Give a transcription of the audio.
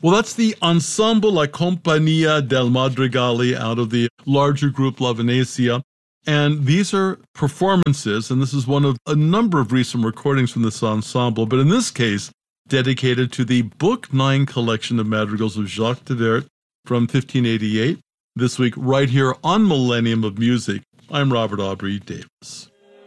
Well, that's the Ensemble La Compagnia del Madrigali out of the larger group La Venezia. And these are performances, and this is one of a number of recent recordings from this ensemble, but in this case, dedicated to the Book 9 collection of madrigals of Jacques de Wert from 1588. This week, right here on Millennium of Music, I'm Robert Aubrey Davis.